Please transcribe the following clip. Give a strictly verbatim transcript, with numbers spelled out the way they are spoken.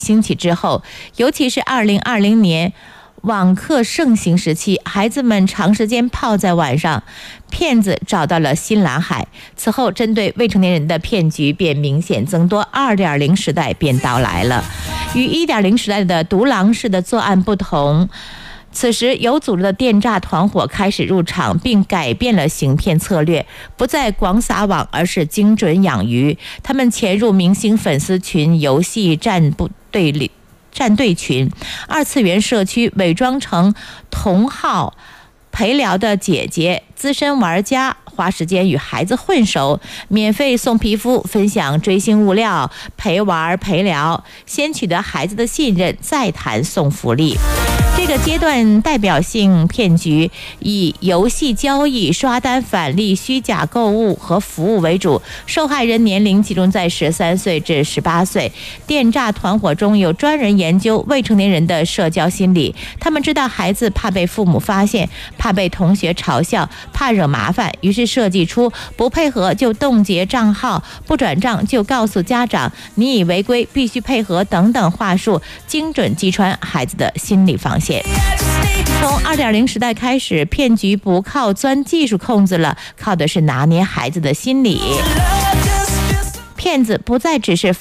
兴起之后，尤其是二零二零年网课盛行时期，孩子们长时间泡在网上，骗子找到了新蓝海。此后，针对未成年人的骗局便明显增多， 二点零 时代便到来了。与 一点零 时代的独狼式的作案不同，此时有组织的电诈团伙开始入场，并改变了行骗策略，不再广撒网，而是精准养鱼。他们潜入明星粉丝群、游戏战部队里战队群、二次元社区，伪装成同号陪聊的姐姐、资深玩家，花时间与孩子混熟，免费送皮肤，分享追星物料，陪玩陪聊，先取得孩子的信任，再谈送福利。这个阶段代表性骗局以游戏交易、刷单返利、虚假购物和服务为主，受害人年龄集中在十三岁至十八岁。电诈团伙中有专人研究未成年人的社交心理，他们知道孩子怕被父母发现，怕被同学嘲笑，怕惹麻烦，于是设计出不配合就冻结账号，不转账就告诉家长你已违规，必须配合等等话术，精准击穿孩子的心理防线。从 二点零 时代开始，骗局不靠钻技术控制了，靠的是拿捏孩子的心理。骗子不再只是